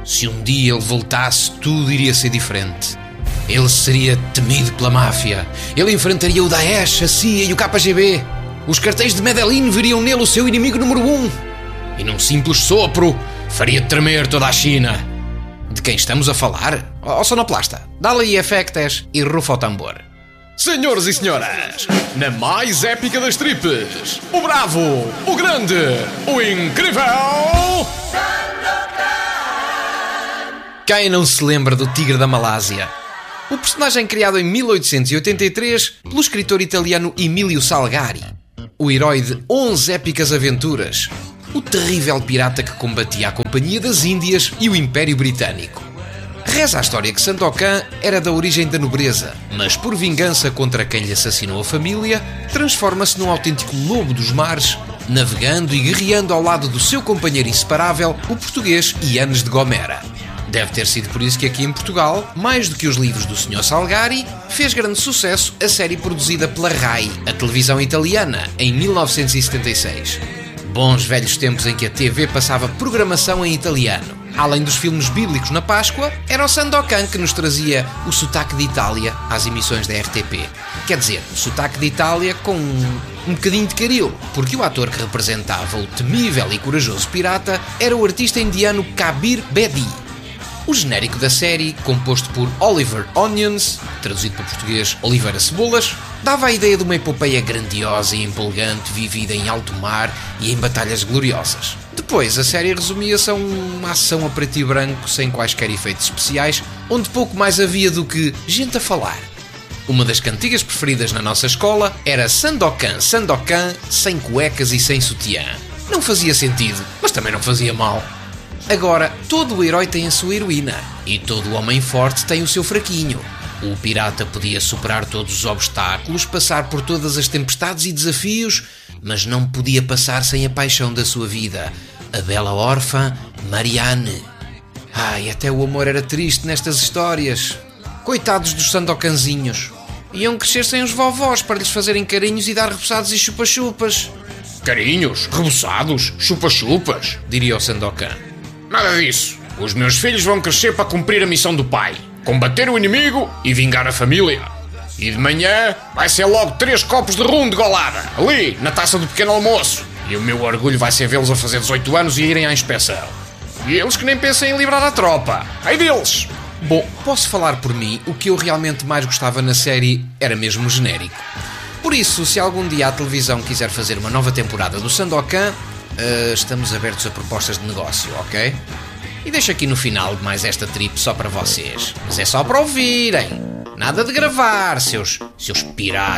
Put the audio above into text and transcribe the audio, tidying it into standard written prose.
Se um dia ele voltasse, tudo iria ser diferente. Ele seria temido pela máfia. Ele enfrentaria o Daesh, a CIA e o KGB. Os cartéis de Medellín veriam nele o seu inimigo número 1. E num simples sopro, faria tremer toda a China. De quem estamos a falar? Ó sonoplasta, dá-lhe aí efectos e rufa o tambor. Senhores e senhoras, na mais épica das tripes, o bravo, o grande, o incrível... Quem não se lembra do Tigre da Malásia? O personagem criado em 1883 pelo escritor italiano Emilio Salgari. O herói de 11 épicas aventuras. O terrível pirata que combatia a Companhia das Índias e o Império Britânico. Reza a história que Sandokan era da origem da nobreza, mas por vingança contra quem lhe assassinou a família, transforma-se num autêntico lobo dos mares, navegando e guerreando ao lado do seu companheiro inseparável, o português Yanes de Gomera. Deve ter sido por isso que aqui em Portugal, mais do que os livros do Sr. Salgari, fez grande sucesso a série produzida pela RAI, a televisão italiana, em 1976. Bons velhos tempos em que a TV passava programação em italiano. Além dos filmes bíblicos na Páscoa, era o Sandokan que nos trazia o sotaque de Itália às emissões da RTP. Quer dizer, o sotaque de Itália com um bocadinho de caril, porque o ator que representava o temível e corajoso pirata era o artista indiano Kabir Bedi. O genérico da série, composto por Oliver Onions, traduzido para português Oliveira Cebolas, dava a ideia de uma epopeia grandiosa e empolgante vivida em alto mar e em batalhas gloriosas. Depois, a série resumia-se a uma ação a preto e branco sem quaisquer efeitos especiais, onde pouco mais havia do que gente a falar. Uma das cantigas preferidas na nossa escola era Sandokan, Sandokan, sem cuecas e sem sutiã. Não fazia sentido, mas também não fazia mal. Agora, todo o herói tem a sua heroína, e todo o homem forte tem o seu fraquinho. O pirata podia superar todos os obstáculos, passar por todas as tempestades e desafios, mas não podia passar sem a paixão da sua vida, a bela órfã Marianne. Ai, até o amor era triste nestas histórias. Coitados dos sandocanzinhos. Iam crescer sem os vovós para lhes fazerem carinhos e dar reboçados e chupa-chupas. Carinhos, reboçados, chupa-chupas, diria o Sandokan. Nada disso. Os meus filhos vão crescer para cumprir a missão do pai. Combater o inimigo e vingar a família. E de manhã vai ser logo 3 copos de rum de golada, ali, na taça do pequeno almoço. E o meu orgulho vai ser vê-los a fazer 18 anos e a irem à inspeção. E eles que nem pensem em livrar a tropa. Ai deles! Bom, posso falar por mim, o que eu realmente mais gostava na série era mesmo o genérico. Por isso, se algum dia a televisão quiser fazer uma nova temporada do Sandokan, estamos abertos a propostas de negócio, ok? E deixo aqui no final de mais esta trip só para vocês. Mas é só para ouvirem. Nada de gravar, seus piratas.